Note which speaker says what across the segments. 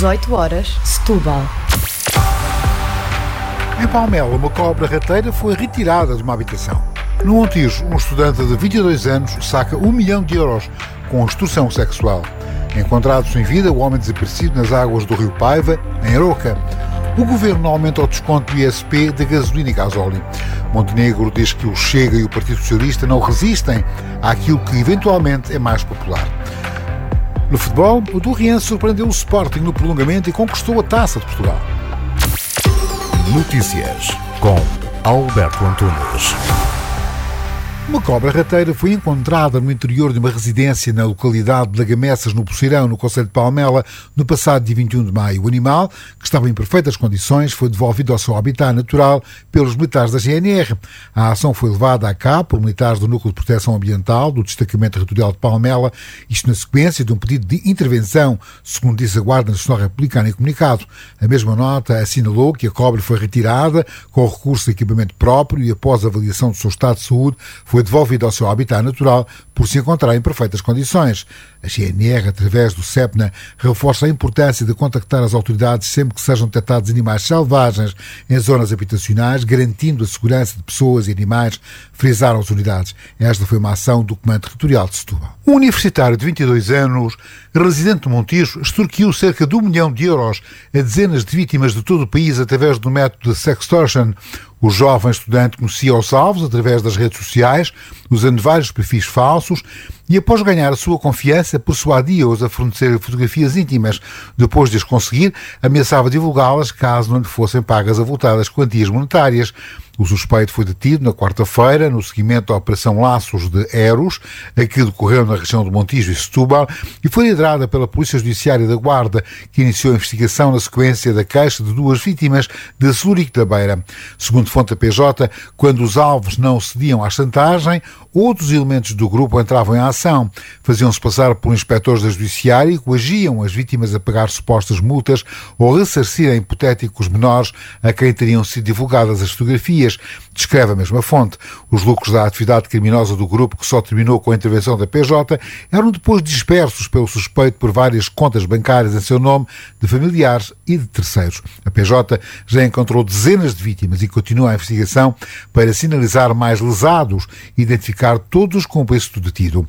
Speaker 1: 18 horas, Setúbal.
Speaker 2: Em Palmela, uma cobra rateira foi retirada de uma habitação. No Montijo, um estudante de 22 anos saca 1 milhão de euros com extorsão sexual. Encontrado sem vida, o homem desaparecido nas águas do rio Paiva, em Aroca. O governo aumenta o desconto do ISP de gasolina e gasóleo. Montenegro diz que o Chega e o Partido Socialista não resistem àquilo que eventualmente é mais popular. No futebol, o Torriense surpreendeu o Sporting no prolongamento e conquistou a Taça de Portugal.
Speaker 3: Notícias com Alberto Antunes.
Speaker 2: Uma cobra rateira foi encontrada no interior de uma residência na localidade de Lagamessas, no Poceirão, no concelho de Palmela, no passado dia 21 de maio. O animal, que estava em perfeitas condições, foi devolvido ao seu habitat natural pelos militares da GNR. A ação foi levada a cabo por militares do Núcleo de Proteção Ambiental do Destacamento Territorial de Palmela, isto na sequência de um pedido de intervenção, segundo disse a Guarda Nacional Republicana em comunicado. A mesma nota assinalou que a cobra foi retirada com recurso de equipamento próprio e, após a avaliação do seu estado de saúde, foi devolvido ao seu habitat natural por se encontrar em perfeitas condições. A GNR, através do CEPNA, reforça a importância de contactar as autoridades sempre que sejam detectados animais selvagens em zonas habitacionais, garantindo a segurança de pessoas e animais, frisaram as unidades. Esta foi uma ação do Comando Territorial de Setúbal. Um universitário de 22 anos, residente de Montijo, extorquiu cerca de 1 milhão de euros a dezenas de vítimas de todo o país através do método de sextortion. O jovem estudante conhecia os alvos através das redes sociais, usando vários perfis falsos, e após ganhar a sua confiança, persuadia-os a fornecer fotografias íntimas. Depois de as conseguir, ameaçava divulgá-las caso não lhe fossem pagas avultadas quantias monetárias. O suspeito foi detido na quarta-feira no seguimento da Operação Laços de Eros, a que decorreu na região de Montijo e Setúbal, e foi liderada pela Polícia Judiciária da Guarda, que iniciou a investigação na sequência da queixa de 2 vítimas de Celurico da Beira. Segundo fonte da PJ, quando os alvos não cediam à chantagem, outros elementos do grupo entravam em ação. Faziam-se passar por inspectores da Judiciária e coagiam as vítimas a pagar supostas multas ou ressarcir a hipotéticos menores a quem teriam sido divulgadas as fotografias. Descreve a mesma fonte. Os lucros da atividade criminosa do grupo, que só terminou com a intervenção da PJ, eram depois dispersos pelo suspeito por várias contas bancárias em seu nome, de familiares e de terceiros. A PJ já encontrou dezenas de vítimas e continua a investigação para sinalizar mais lesados e identificar todos os cúmplices do detido.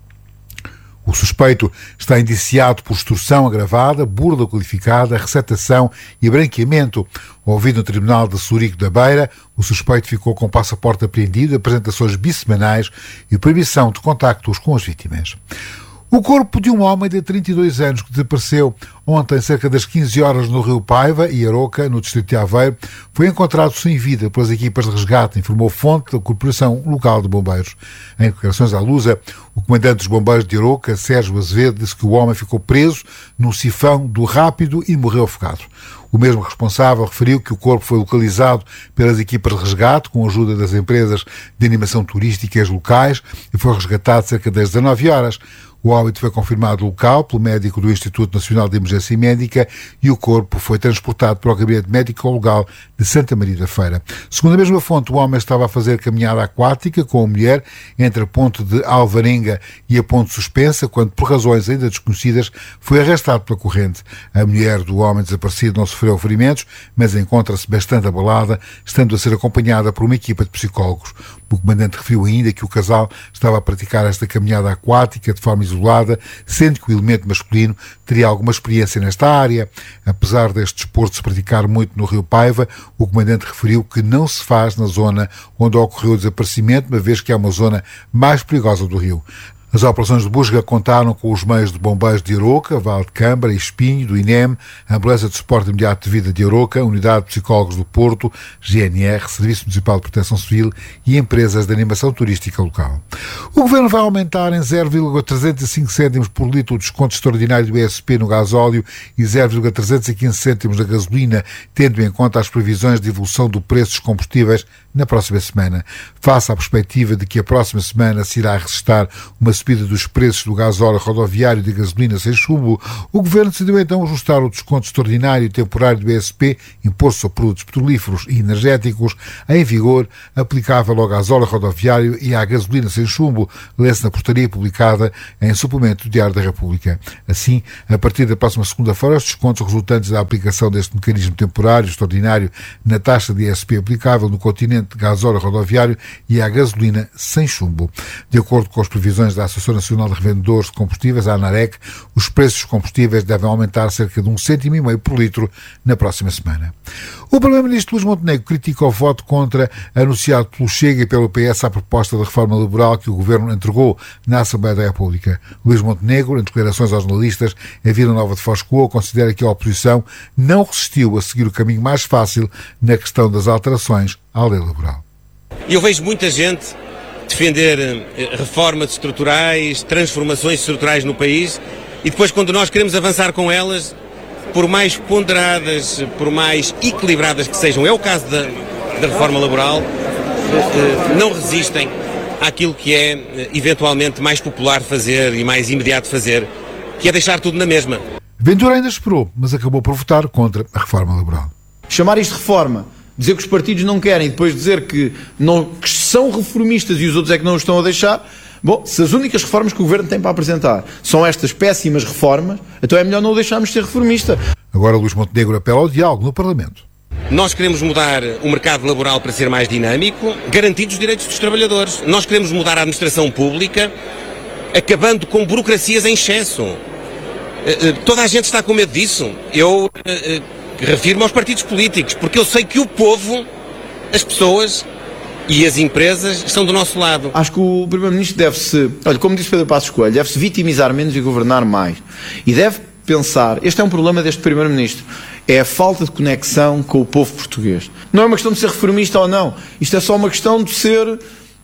Speaker 2: O suspeito está indiciado por extorsão agravada, burla qualificada, receptação e branqueamento. Ouvido no Tribunal de Celurico da Beira, o suspeito ficou com o passaporte apreendido, apresentações bissemanais e proibição de contactos com as vítimas. O corpo de um homem de 32 anos que desapareceu ontem cerca das 15 horas no rio Paiva e Aroca, no distrito de Aveiro, foi encontrado sem vida pelas equipas de resgate, informou fonte da Corporação Local de Bombeiros. Em declarações à Lusa, o comandante dos bombeiros de Aroca, Sérgio Azevedo, disse que o homem ficou preso num sifão do Rápido e morreu afogado. O mesmo responsável referiu que o corpo foi localizado pelas equipas de resgate com a ajuda das empresas de animação turísticas locais e foi resgatado cerca das 19 horas. O óbito foi confirmado local pelo médico do Instituto Nacional de Emergência Médica e o corpo foi transportado para o Gabinete Médico-Legal de Santa Maria da Feira. Segundo a mesma fonte, o homem estava a fazer caminhada aquática com a mulher entre a ponte de Alvarenga e a ponte suspensa, quando, por razões ainda desconhecidas, foi arrastado pela corrente. A mulher do homem desaparecido não sofreu ferimentos, mas encontra-se bastante abalada, estando a ser acompanhada por uma equipa de psicólogos. O comandante referiu ainda que o casal estava a praticar esta caminhada aquática de forma isolada, sendo que o elemento masculino teria alguma experiência nesta área. Apesar deste desporto se praticar muito no rio Paiva, o comandante referiu que não se faz na zona onde ocorreu o desaparecimento, uma vez que é uma zona mais perigosa do rio. As operações de busca contaram com os meios de bombeiros de Aroca, Val de Câmara e Espinho, do INEM, a Ambulância de Suporte Imediato de Vida de Aroca, Unidade de Psicólogos do Porto, GNR, Serviço Municipal de Proteção Civil e empresas de animação turística local. O Governo vai aumentar em 0,305 cêntimos por litro o desconto extraordinário do ISP no gasóleo e 0,315 cêntimos na gasolina, tendo em conta as previsões de evolução do preço dos combustíveis na próxima semana. Face à perspectiva de que a próxima semana se irá registrar uma subida dos preços do gasóleo rodoviário e de gasolina sem chumbo, o Governo decidiu então ajustar o desconto extraordinário e temporário do ISP, Imposto sobre Produtos Petrolíferos e Energéticos, em vigor, aplicável ao gasóleo rodoviário e à gasolina sem chumbo, lê-se na portaria publicada em suplemento do Diário da República. Assim, a partir da próxima segunda-feira, os descontos resultantes da aplicação deste mecanismo temporário extraordinário na taxa de ISP aplicável no continente de gasóleo rodoviário e à gasolina sem chumbo. De acordo com as previsões da Associação Nacional de Revendedores de Combustíveis, a ANAREC, os preços dos combustíveis devem aumentar cerca de 1,5 cêntimo por litro na próxima semana. O Primeiro-Ministro Luís Montenegro critica o voto contra anunciado pelo Chega e pelo PS à proposta de reforma laboral que o Governo entregou na Assembleia da República. Luís Montenegro, em declarações aos jornalistas em Vila Nova de Foscoa, considera que a oposição não resistiu a seguir o caminho mais fácil na questão das alterações à lei laboral.
Speaker 4: Eu vejo muita gente defender reformas estruturais, transformações estruturais no país e depois, quando nós queremos avançar com elas, por mais ponderadas, por mais equilibradas que sejam, é o caso da reforma laboral, não resistem àquilo que é eventualmente mais popular fazer e mais imediato fazer, que é deixar tudo na mesma.
Speaker 2: Ventura ainda esperou, mas acabou por votar contra a reforma laboral.
Speaker 5: Chamar isto de reforma, dizer que os partidos não querem e depois dizer que são reformistas e os outros é que não os estão a deixar. Bom, se as únicas reformas que o Governo tem para apresentar são estas péssimas reformas, então é melhor não o deixarmos de ser reformista.
Speaker 2: Agora Luís Montenegro apela ao diálogo no Parlamento.
Speaker 4: Nós queremos mudar o mercado laboral para ser mais dinâmico, garantindo os direitos dos trabalhadores. Nós queremos mudar a administração pública, acabando com burocracias em excesso. Toda a gente está com medo disso. Eu refiro-me aos partidos políticos, porque eu sei que o povo, as pessoas e as empresas estão do nosso lado.
Speaker 5: Acho que o Primeiro-Ministro deve-se, como disse Pedro Passos Coelho, deve-se vitimizar menos e governar mais. E deve pensar, este é um problema deste Primeiro-Ministro, é a falta de conexão com o povo português. Não é uma questão de ser reformista ou não, isto é só uma questão de ser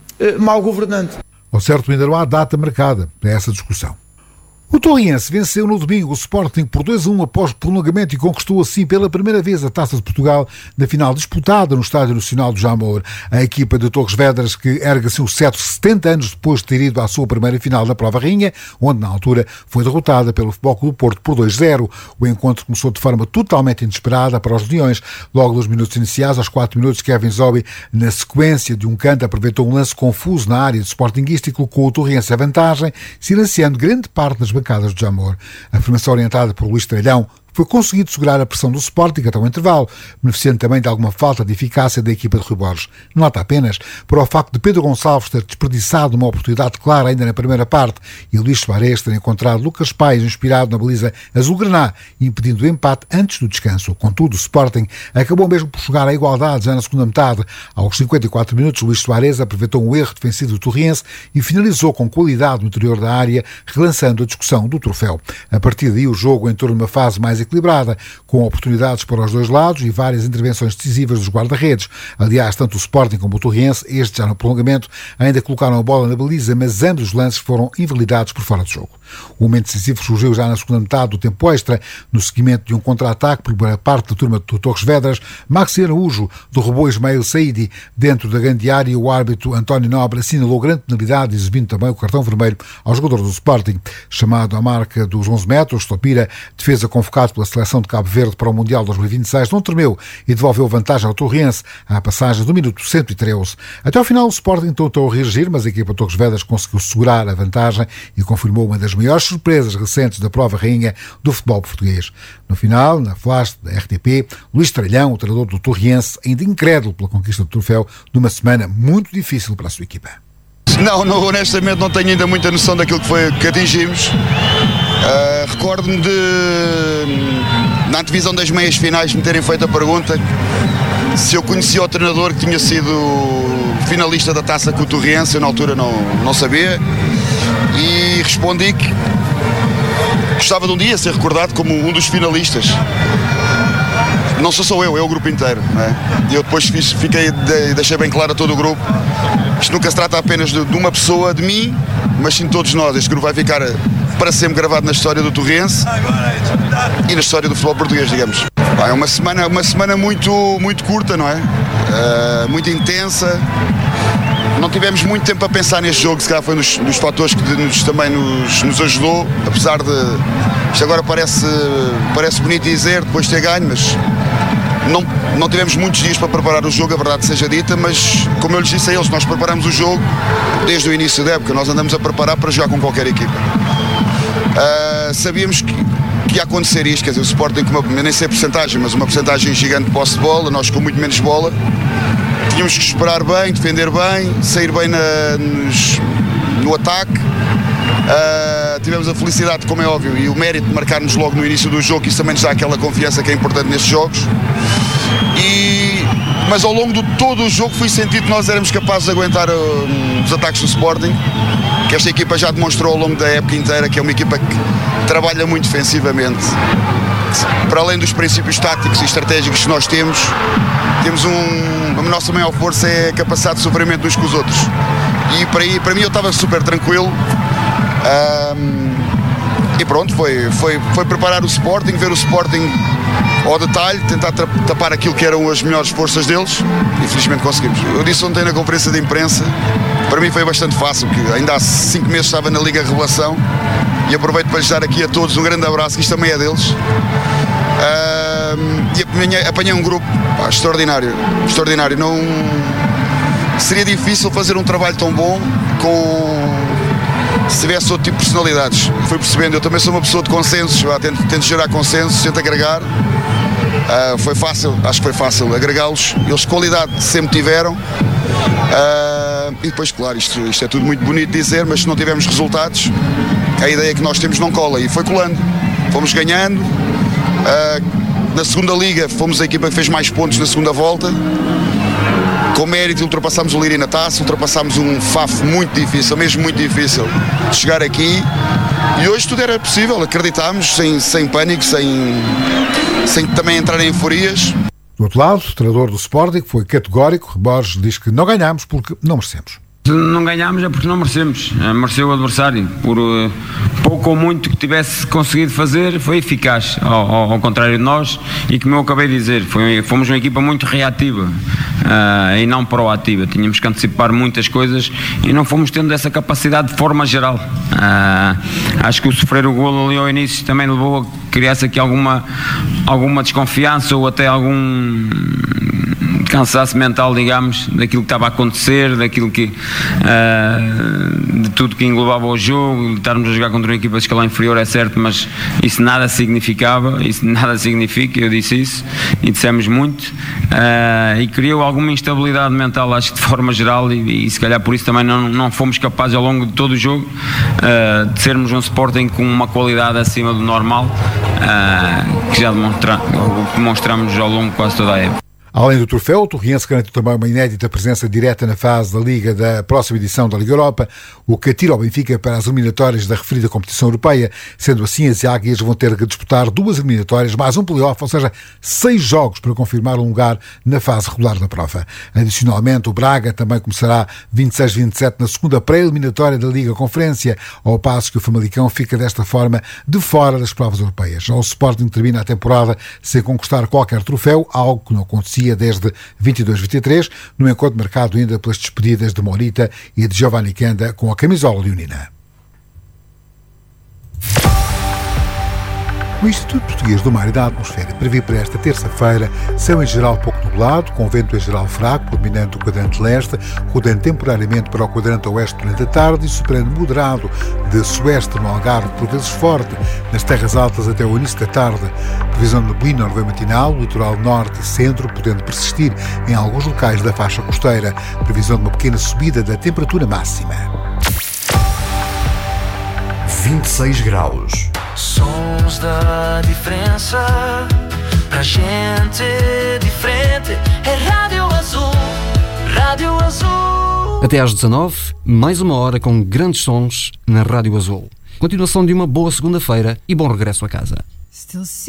Speaker 5: mau governante.
Speaker 2: Ao certo, ainda não há data marcada para essa discussão. O Torriense venceu no domingo o Sporting por 2-1 após prolongamento e conquistou assim pela primeira vez a Taça de Portugal na final disputada no Estádio Nacional do Jamor. A equipa de Torres Vedras, que ergue assim o cetro 70 anos depois de ter ido à sua primeira final na Prova Rainha, onde na altura foi derrotada pelo Futebol Clube do Porto por 2-0. O encontro começou de forma totalmente inesperada para os Leões. Logo nos minutos iniciais, aos 4 minutos, Kevin Zobi, na sequência de um canto, aproveitou um lance confuso na área de Sportingista e colocou o Torriense à vantagem, silenciando grande parte das bancadas do Jamor. A formação orientada por Luís Tralhão foi conseguido segurar a pressão do Sporting até o intervalo, beneficiando também de alguma falta de eficácia da equipa de Rui Borges. Nota apenas para o facto de Pedro Gonçalves ter desperdiçado uma oportunidade clara ainda na primeira parte e Luís Soares ter encontrado Lucas Paes inspirado na baliza azul-graná, impedindo o empate antes do descanso. Contudo, o Sporting acabou mesmo por chegar à igualdade já na segunda metade. Aos 54 minutos, Luís Soares aproveitou um erro defensivo do Torriense e finalizou com qualidade no interior da área, relançando a discussão do troféu. A partir daí, o jogo entrou numa fase mais equilibrada, com oportunidades para os dois lados e várias intervenções decisivas dos guarda-redes. Aliás, tanto o Sporting como o Torriense, este já no prolongamento, ainda colocaram a bola na baliza, mas ambos os lances foram invalidados por fora de jogo. O momento decisivo surgiu já na segunda metade do tempo extra, no seguimento de um contra-ataque por parte da turma do Torres Vedras. Maxi Araújo derrubou Ismael Saidi dentro da grande área e o árbitro António Nobre assinalou grande penalidade, exibindo também o cartão vermelho ao jogador do Sporting. Chamado à marca dos 11 metros, Topira, defesa convocado pela seleção de Cabo Verde para o Mundial 2026, não tremeu e devolveu vantagem ao Torriense à passagem do minuto 113. Até ao final, o Sporting tentou reagir, mas a equipa de Torres Vedras conseguiu segurar a vantagem e confirmou uma das maiores surpresas recentes da Prova Rainha do futebol português. No final, na flash da RTP, Luís Tralhão, o treinador do Torriense, ainda incrédulo pela conquista do troféu, numa semana muito difícil para a sua equipa.
Speaker 6: Não, honestamente não tenho ainda muita noção daquilo que atingimos. Recordo-me na antevisão das meias finais, me terem feito a pergunta se eu conhecia o treinador que tinha sido finalista da taça com o Torriense. Eu na altura não sabia e respondi que gostava de um dia ser recordado como um dos finalistas. Não sou só eu, é o grupo inteiro, não é? E eu depois deixei bem claro a todo o grupo, isto nunca se trata apenas de uma pessoa, de mim, mas sim de todos nós. Este grupo vai ficar para sempre gravado na história do Torriense e na história do futebol português, digamos. É uma semana muito, muito curta, não é? Muito intensa, Não tivemos muito tempo a pensar neste jogo, se calhar foi um dos fatores que também nos ajudou, apesar de isto agora parece bonito dizer depois de ter ganho, mas não tivemos muitos dias para preparar o jogo, a verdade seja dita, mas como eu lhes disse a eles, nós preparamos o jogo desde o início da época, nós andamos a preparar para jogar com qualquer equipa. Sabíamos que ia acontecer isto, quer dizer, o Sporting com nem sei a porcentagem, mas uma porcentagem gigante de posse de bola, nós com muito menos bola. Tínhamos que esperar bem, defender bem, sair bem no ataque. Tivemos a felicidade, como é óbvio, e o mérito de marcarmos logo no início do jogo, que isso também nos dá aquela confiança que é importante nestes jogos. Mas ao longo de todo o jogo fui sentido que nós éramos capazes de aguentar os ataques do Sporting, que esta equipa já demonstrou ao longo da época inteira que é uma equipa que trabalha muito defensivamente. Para além dos princípios táticos e estratégicos que nós temos a nossa maior força é a capacidade de sofrimento uns com os outros. E para mim eu estava super tranquilo. E pronto, foi preparar o Sporting, ver o Sporting ao detalhe, tentar tapar aquilo que eram as melhores forças deles e felizmente conseguimos. Eu disse ontem na conferência de imprensa, para mim foi bastante fácil, porque ainda há 5 meses estava na Liga Revelação e aproveito para lhes dar aqui a todos um grande abraço, que isto também é deles. E apanhei um grupo extraordinário. Não seria difícil fazer um trabalho tão bom se tivesse outro tipo de personalidades. Fui percebendo, eu também sou uma pessoa de consensos, tento gerar consensos, tento agregar. Foi fácil, acho que foi fácil agregá-los. Eles qualidade sempre tiveram. E depois, claro, isto é tudo muito bonito de dizer, mas se não tivermos resultados, a ideia que nós temos não cola. E foi colando. Fomos ganhando. Na segunda liga fomos a equipa que fez mais pontos na segunda volta. Com mérito ultrapassámos o Leiria na taça, ultrapassámos um FAF muito difícil, mesmo muito difícil de chegar aqui. E hoje tudo era possível, acreditámos, sem pânico, sem também entrar em euforias.
Speaker 2: Do outro lado, o treinador do Sporting foi categórico. Borges diz que não ganhámos porque não merecemos.
Speaker 7: Se não ganhámos é porque não merecemos. Mereceu o adversário. Por pouco ou muito que tivesse conseguido fazer, foi eficaz, ao contrário de nós. E como eu acabei de dizer, fomos uma equipa muito reativa e não proativa. Tínhamos que antecipar muitas coisas e não fomos tendo essa capacidade de forma geral. Acho que o sofrer o golo ali ao início também levou a criar-se aqui alguma desconfiança ou até algum cansaço mental, digamos, daquilo que estava a acontecer, daquilo que de tudo que englobava o jogo. Estarmos a jogar contra uma equipa de escalão inferior é certo, mas isso nada significava, isso nada significa, eu disse isso e dissemos muito, e criou alguma instabilidade mental, acho que de forma geral, e se calhar por isso também não fomos capazes ao longo de todo o jogo de sermos um Sporting com uma qualidade acima do normal, que já demonstramos ao longo de quase toda a época.
Speaker 2: Além do troféu, o Torriense garantiu também uma inédita presença direta na fase da Liga da próxima edição da Liga Europa, o que atira o Benfica para as eliminatórias da referida competição europeia. Sendo assim, as Águias vão ter que disputar 2 eliminatórias mais um play-off, ou seja, 6 jogos para confirmar um lugar na fase regular da prova. Adicionalmente, o Braga também começará 26-27 na segunda pré-eliminatória da Liga Conferência, ao passo que o Famalicão fica desta forma de fora das provas europeias. O Sporting termina a temporada sem conquistar qualquer troféu, algo que não acontecia desde 22-23, no encontro marcado ainda pelas despedidas de Morita e de Giovanni Canda com a camisola leonina. O Instituto Português do Mar e da Atmosfera prevê para esta terça-feira céu em geral pouco nublado, com vento em geral fraco, dominando o quadrante leste, rodando temporariamente para o quadrante oeste durante a tarde e soprando moderado de sueste no Algarve, por vezes forte, nas terras altas até o início da tarde. Previsão de neblina no matinal, litoral norte e centro, podendo persistir em alguns locais da faixa costeira. Previsão de uma pequena subida da temperatura máxima.
Speaker 3: 26 graus.
Speaker 8: Sons da diferença, pra gente diferente, é Rádio Azul, Rádio Azul.
Speaker 9: Até às 19, mais uma hora com grandes sons na Rádio Azul. Continuação de uma boa segunda-feira e bom regresso a casa.